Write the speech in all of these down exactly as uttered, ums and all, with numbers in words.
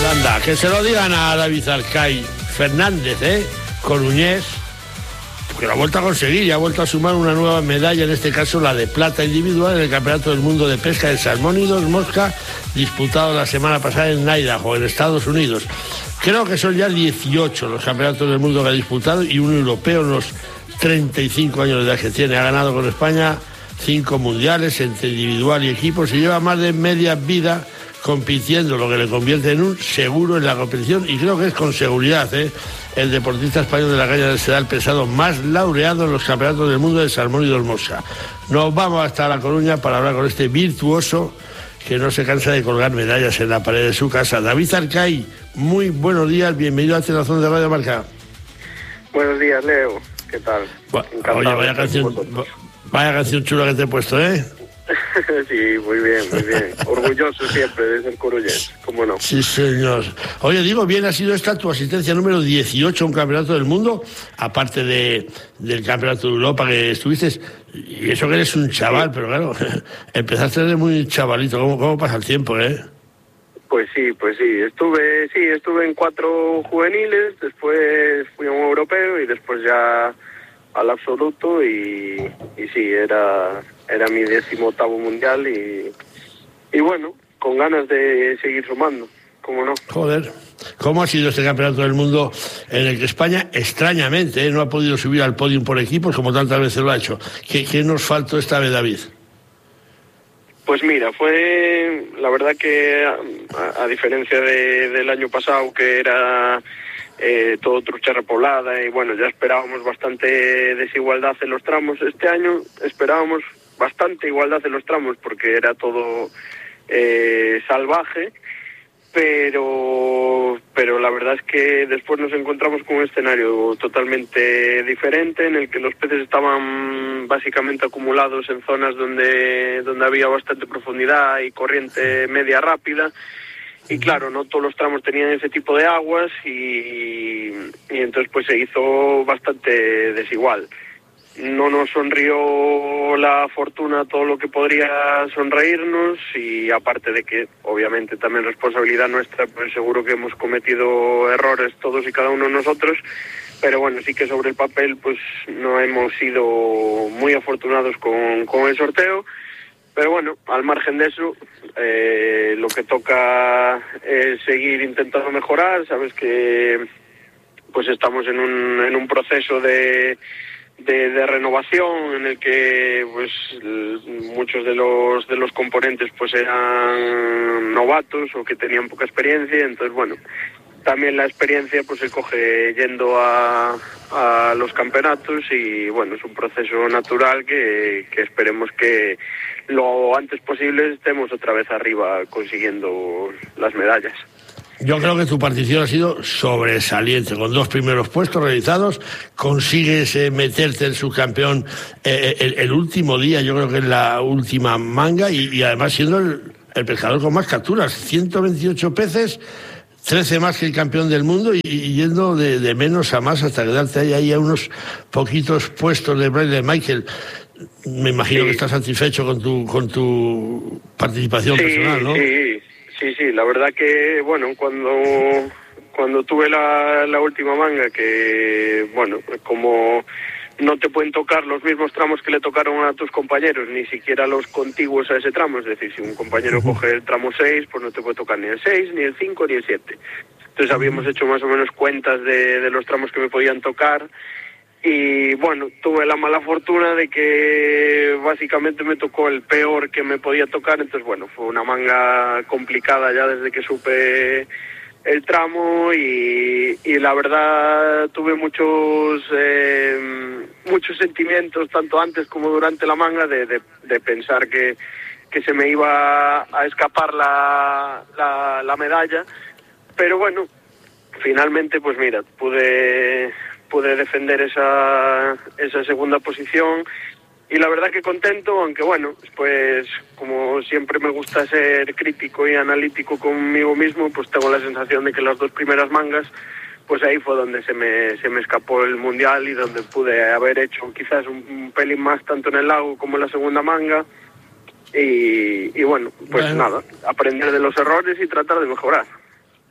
Anda, que se lo digan a David Arcay Fernández, ¿eh? Coruñés, que lo ha vuelto a conseguir y ha vuelto a sumar una nueva medalla, en este caso la de plata individual en el Campeonato del Mundo de Pesca de Salmón y dos Mosca, disputado la semana pasada en Idaho, en Estados Unidos. Creo que son ya dieciocho los campeonatos del mundo que ha disputado y un europeo en los treinta y cinco años de edad que tiene. Ha ganado con España cinco mundiales entre individual y equipo. Se lleva más de media vida compitiendo, lo que le convierte en un seguro en la competición, y creo que es con seguridad, ¿eh? el deportista español de la caña del sedal pesado más laureado en los campeonatos del mundo de salmón y dos mosca. Nos vamos hasta La Coruña para hablar con este virtuoso que no se cansa de colgar medallas en la pared de su casa. David Arcay, muy buenos días, bienvenido a Telazón de Radio Marca. Buenos días, Leo, ¿qué tal? Bueno, oye, vaya canción, vaya canción chula que te he puesto, ¿eh? Sí, muy bien, muy bien. Orgulloso siempre de ser coruñés, ¿cómo no? Sí, señor. Oye, digo, bien ha sido esta tu asistencia número dieciocho a un campeonato del mundo, aparte de del campeonato de Europa que estuviste, y eso que eres un chaval, pero claro, empezaste desde muy chavalito. ¿Cómo, cómo pasa el tiempo, eh? Pues sí, pues sí. Estuve, sí, estuve en cuatro juveniles, después fui a un europeo y después ya al absoluto y, y sí, era... Era mi decimoctavo mundial y, y bueno, con ganas de seguir sumando, ¿cómo no? Joder, ¿cómo ha sido este campeonato del mundo en el que España, extrañamente, ¿eh? no ha podido subir al podio por equipos como tantas veces lo ha hecho? ¿Qué, qué nos faltó esta vez, David? Pues mira, fue la verdad que a, a diferencia de, del año pasado, que era eh, todo trucha repoblada y bueno, ya esperábamos bastante desigualdad en los tramos, este año esperábamos bastante igualdad en los tramos porque era todo eh, salvaje, pero pero la verdad es que después nos encontramos con un escenario totalmente diferente en el que los peces estaban básicamente acumulados en zonas donde donde había bastante profundidad y corriente media rápida, y claro, no todos los tramos tenían ese tipo de aguas y, y entonces pues se hizo bastante desigual. No nos sonrió la fortuna todo lo que podría sonreírnos, y aparte de que obviamente también responsabilidad nuestra, pues seguro que hemos cometido errores todos y cada uno de nosotros, pero bueno, sí que sobre el papel pues no hemos sido muy afortunados con, con el sorteo, pero bueno, al margen de eso, eh, lo que toca es seguir intentando mejorar. Sabes que pues estamos en un, en un proceso de De, de renovación en el que pues muchos de los de los componentes pues eran novatos o que tenían poca experiencia, entonces bueno, también la experiencia pues se coge yendo a, a los campeonatos y bueno, es un proceso natural que, que esperemos que lo antes posible estemos otra vez arriba consiguiendo las medallas. Yo creo que tu participación ha sido sobresaliente, con dos primeros puestos realizados, consigues eh, meterte en subcampeón eh, el, el último día, yo creo que en la última manga, y, y además siendo el, el pescador con más capturas, ciento veintiocho peces, trece más que el campeón del mundo, y, y yendo de, de menos a más hasta quedarte ahí, ahí a unos poquitos puestos de Bradley Michael. Me imagino sí. que estás satisfecho con tu, con tu participación sí, personal, ¿no? Sí. Sí, sí, la verdad que, bueno, cuando cuando tuve la, la última manga, que, bueno, como no te pueden tocar los mismos tramos que le tocaron a tus compañeros, ni siquiera los contiguos a ese tramo, es decir, si un compañero uh-huh. coge el tramo seis, pues no te puede tocar ni el seis, ni el cinco, ni el siete. Entonces uh-huh. habíamos hecho más o menos cuentas de, de los tramos que me podían tocar, y bueno, tuve la mala fortuna de que básicamente me tocó el peor que me podía tocar, entonces bueno, fue una manga complicada ya desde que supe el tramo, y, y la verdad tuve muchos eh, muchos sentimientos, tanto antes como durante la manga, de, de, de pensar que, que se me iba a escapar la, la, la medalla, pero bueno, finalmente pues mira, pude... pude defender esa esa segunda posición y la verdad que contento, aunque bueno, pues como siempre me gusta ser crítico y analítico conmigo mismo, pues tengo la sensación de que las dos primeras mangas, pues ahí fue donde se me se me escapó el mundial y donde pude haber hecho quizás un, un pelín más tanto en el lago como en la segunda manga, y, y bueno, pues bueno. nada, aprender de los errores y tratar de mejorar.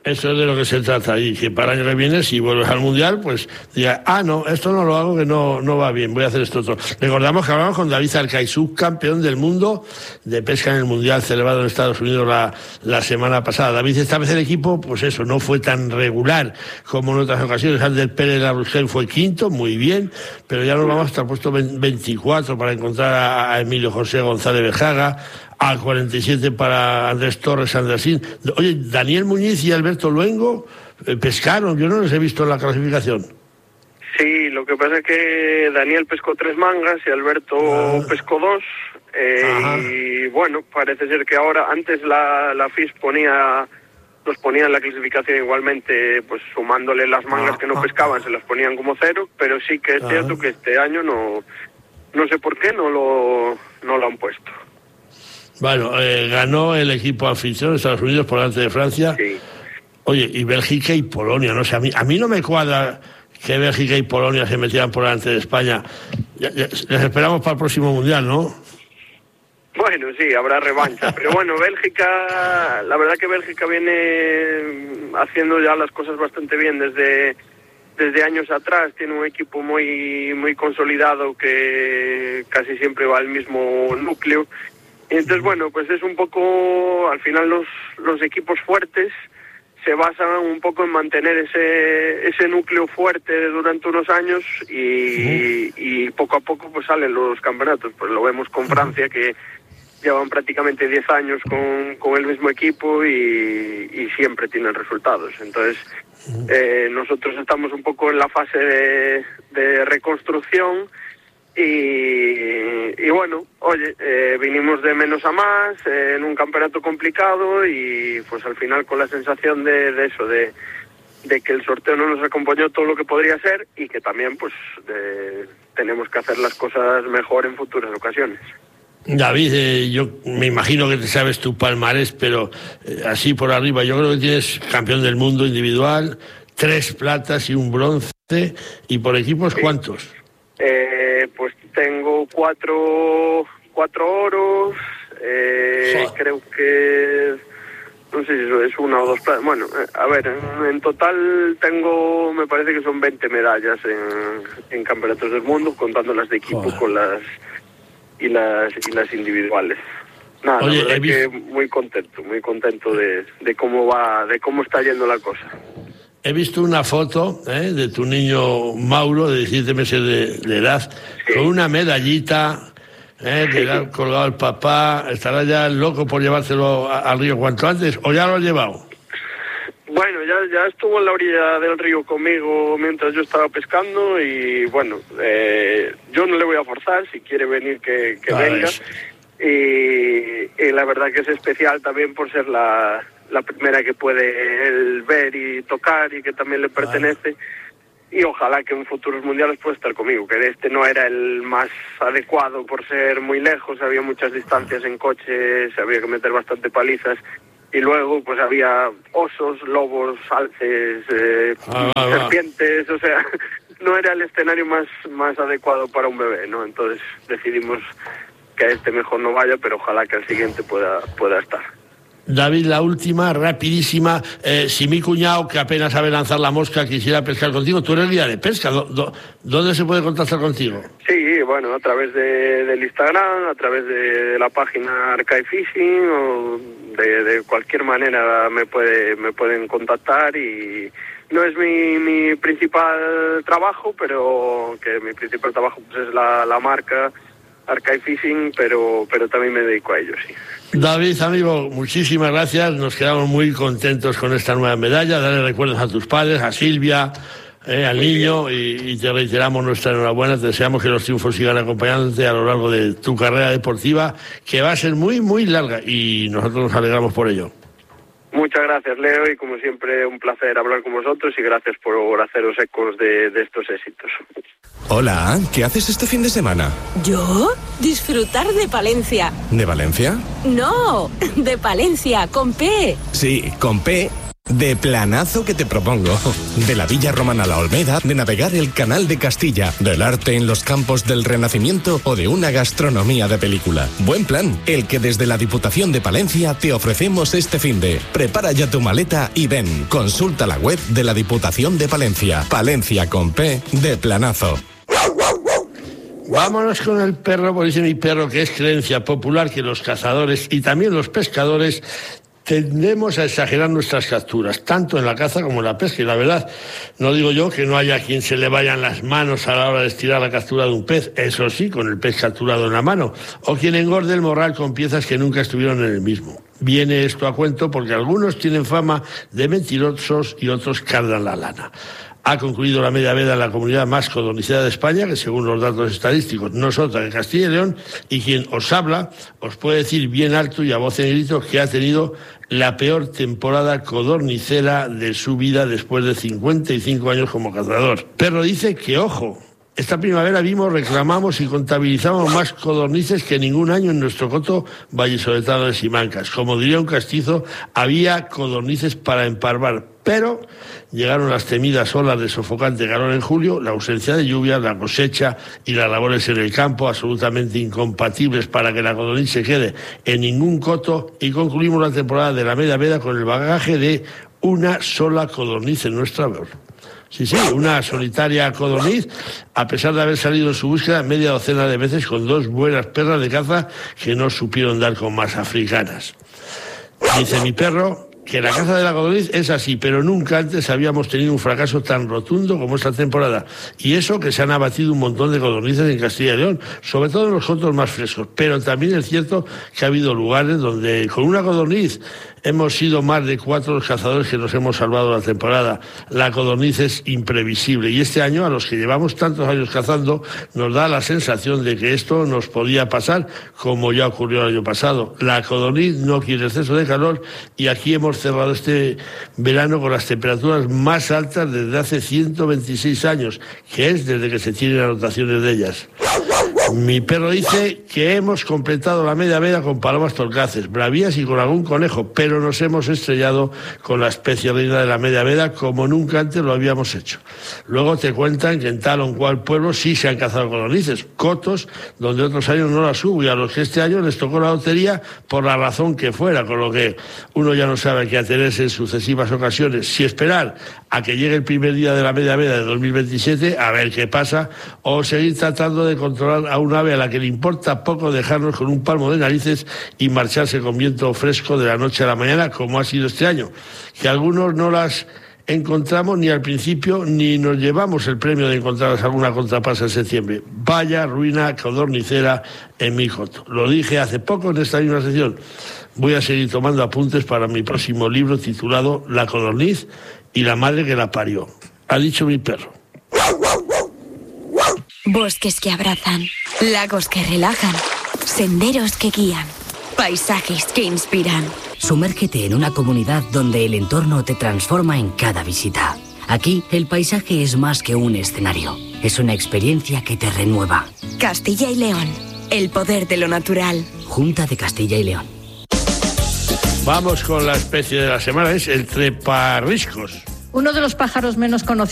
Eso es de lo que se trata, y que para el año que viene, si vuelves al Mundial, pues diga, ah, no, esto no lo hago, que no, no va bien, voy a hacer esto otro. Recordamos que hablamos con David Arcay, subcampeón del mundo de pesca en el Mundial celebrado en Estados Unidos la, la semana pasada. David, esta vez el equipo, pues eso, no fue tan regular como en otras ocasiones. Ander Pérez Labrusquel fue quinto, muy bien, pero ya nos vamos hasta el puesto veinticuatro para encontrar a, a Emilio José González Bejaga, al cuarenta y siete para Andrés Torres Andresín. Oye, Daniel Muñiz y Alberto Luengo eh, pescaron, yo no los he visto en la clasificación. Sí, lo que pasa es que Daniel pescó tres mangas y Alberto ah. pescó dos. Eh, y bueno, parece ser que ahora, antes la, la F I S ponía, los ponía en la clasificación igualmente, pues sumándole las mangas ah. que no pescaban, se las ponían como cero, pero sí que es ah. cierto que este año no, no sé por qué no lo, no lo han puesto. Bueno, eh, ganó el equipo anfitrión de Estados Unidos por delante de Francia. Sí. Oye, y Bélgica y Polonia, no sé, a mí, a mí no me cuadra que Bélgica y Polonia se metieran por delante de España. Ya, ya, les esperamos para el próximo Mundial, ¿no? Bueno, sí, habrá revancha. Pero bueno, Bélgica, la verdad que Bélgica viene haciendo ya las cosas bastante bien desde... Desde años atrás. Tiene un equipo muy, muy consolidado que casi siempre va al mismo núcleo. Y entonces, bueno, pues es un poco, al final los, los equipos fuertes se basan un poco en mantener ese ese núcleo fuerte durante unos años y, y poco a poco pues salen los campeonatos. Pues lo vemos con Francia, que llevan prácticamente diez años con, con el mismo equipo y, y siempre tienen resultados. Entonces, eh, nosotros estamos un poco en la fase de, de reconstrucción. Y, y bueno, oye, eh, vinimos de menos a más eh, en un campeonato complicado y pues al final con la sensación de, de eso, de, de que el sorteo no nos acompañó todo lo que podría ser y que también pues de, tenemos que hacer las cosas mejor en futuras ocasiones. David, eh, yo me imagino que te sabes tu palmarés, pero eh, así por arriba, yo creo que tienes campeón del mundo individual, tres platas y un bronce, y por equipos, sí. ¿Cuántos? Eh, pues tengo cuatro, cuatro oros, eh, oh. creo que, no sé si eso es una o dos platas. Bueno, eh, a ver, en, en total tengo, me parece que son veinte medallas en, en campeonatos del mundo, contando las de equipo oh. con las y las y las individuales. Nada, Oye, la verdad visto... que muy contento, muy contento de, de cómo va, de cómo está yendo la cosa. He visto una foto ¿eh? de tu niño Mauro, de diecisiete meses de, de edad, sí. con una medallita ¿eh? que le ha colgado el papá. ¿Estará ya loco por llevárselo al río cuanto antes o ya lo ha llevado? Bueno, ya, ya estuvo en la orilla del río conmigo mientras yo estaba pescando y bueno, eh, yo no le voy a forzar, si quiere venir que, que venga. Y, y la verdad que es especial también por ser la... la primera que puede él ver y tocar y que también le pertenece, y ojalá que en futuros mundiales pueda estar conmigo, que este no era el más adecuado por ser muy lejos, había muchas distancias en coche, se había que meter bastante palizas, y luego pues había osos, lobos, alces, eh, ah, va, va. serpientes, o sea, no era el escenario más, más adecuado para un bebé, ¿no? Entonces decidimos que a este mejor no vaya, pero ojalá que al siguiente pueda, pueda estar. David, la última, rapidísima. Eh, si mi cuñado, que apenas sabe lanzar la mosca, quisiera pescar contigo, tú eres guía de pesca. ¿Dó, dó, ¿Dónde se puede contactar contigo? Sí, bueno, a través de, del Instagram, a través de la página Arcay Fishing, o de, de cualquier manera me puede me pueden contactar. Y no es mi, mi principal trabajo, pero que mi principal trabajo pues, es la, la marca Arcay Fishing, pero, pero también me dedico a ello, sí. David, amigo, muchísimas gracias. Nos quedamos muy contentos con esta nueva medalla. Dale recuerdos a tus padres, a Silvia, eh, al niño, y, y te reiteramos nuestra enhorabuena. Te deseamos que los triunfos sigan acompañándote a lo largo de tu carrera deportiva, que va a ser muy, muy larga, y nosotros nos alegramos por ello. Muchas gracias, Leo, y como siempre un placer hablar con vosotros y gracias por haceros ecos de, de estos éxitos. Hola, ¿qué haces este fin de semana? ¿Yo? Disfrutar de Palencia. ¿De Valencia? No, de Palencia, con P. Sí, con P De planazo que te propongo. De la Villa Romana a la Olmeda, de navegar el Canal de Castilla, del arte en los campos del Renacimiento o de una gastronomía de película. Buen plan, el que desde la Diputación de Palencia te ofrecemos este finde. Prepara ya tu maleta y ven. Consulta la web de la Diputación de Palencia. Palencia con P de planazo. Vámonos con el perro, porque dice mi perro que es creencia popular que los cazadores y también los pescadores tendemos a exagerar nuestras capturas, tanto en la caza como en la pesca. Y la verdad, no digo yo que no haya quien se le vayan las manos a la hora de estirar la captura de un pez, eso sí, con el pez capturado en la mano, o quien engorde el morral con piezas que nunca estuvieron en el mismo. Viene esto a cuento porque algunos tienen fama de mentirosos y otros cardan la lana. Ha concluido la media veda en la comunidad más codornicera de España, que según los datos estadísticos no es otra que Castilla y León, y quien os habla os puede decir bien alto y a voz en grito que ha tenido la peor temporada codornicera de su vida después de cincuenta y cinco años como cazador. Pero dice que, ojo, esta primavera vimos, reclamamos y contabilizamos más codornices que ningún año en nuestro coto vallisoletano de Simancas. Como diría un castizo, había codornices para emparvar, pero llegaron las temidas olas de sofocante calor en julio, la ausencia de lluvia, la cosecha y las labores en el campo, absolutamente incompatibles para que la codorniz se quede en ningún coto, y concluimos la temporada de la media veda con el bagaje de una sola codorniz en nuestra labor. Sí, sí, una solitaria codorniz, a pesar de haber salido en su búsqueda media docena de veces con dos buenas perras de caza que no supieron dar con más africanas. Dice mi perro que la caza de la codorniz es así, pero nunca antes habíamos tenido un fracaso tan rotundo como esta temporada. Y eso que se han abatido un montón de codornices en Castilla y León, sobre todo en los cotos más frescos. Pero también es cierto que ha habido lugares donde con una codorniz hemos sido más de cuatro los cazadores que nos hemos salvado la temporada. La codorniz es imprevisible y este año, a los que llevamos tantos años cazando, nos da la sensación de que esto nos podía pasar como ya ocurrió el año pasado. La codorniz no quiere exceso de calor y aquí hemos cerrado este verano con las temperaturas más altas desde hace ciento veintiséis años, que es desde que se tienen anotaciones de ellas. Mi perro dice que hemos completado la media veda con palomas torcaces, bravías y con algún conejo, pero nos hemos estrellado con la especie reina de la media veda como nunca antes lo habíamos hecho. Luego te cuentan que en tal o cual pueblo sí se han cazado codornices, cotos donde otros años no las hubo y a los que este año les tocó la lotería por la razón que fuera, con lo que uno ya no sabe a qué atenerse en sucesivas ocasiones, si esperar a que llegue el primer día de la media veda de dos mil veintisiete a ver qué pasa, o seguir tratando de controlar a un ave a la que le importa poco dejarnos con un palmo de narices y marcharse con viento fresco de la noche a la mañana, como ha sido este año, que algunos no las encontramos ni al principio ni nos llevamos el premio de encontrarlas alguna contrapasa en septiembre. Vaya ruina codornicera en mi coto. Lo dije hace poco en esta misma sesión. Voy a seguir tomando apuntes para mi próximo libro titulado La codorniz y la madre que la parió. Ha dicho mi perro. Bosques que abrazan, lagos que relajan, senderos que guían, paisajes que inspiran. Sumérgete en una comunidad donde el entorno te transforma en cada visita. Aquí, el paisaje es más que un escenario. Es una experiencia que te renueva. Castilla y León. El poder de lo natural. Junta de Castilla y León. Vamos con la especie de la semana, es el treparriscos. Uno de los pájaros menos conocidos